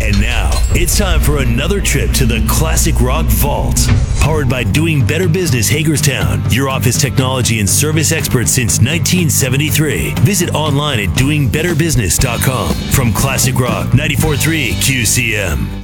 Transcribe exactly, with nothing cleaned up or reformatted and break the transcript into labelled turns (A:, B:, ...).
A: And now, it's time for another trip to the Classic Rock Vault. Powered by Doing Better Business Hagerstown, your office technology and service experts since nineteen seventy-three. Visit online at doing better business dot com. From Classic Rock ninety-four point three Q C M.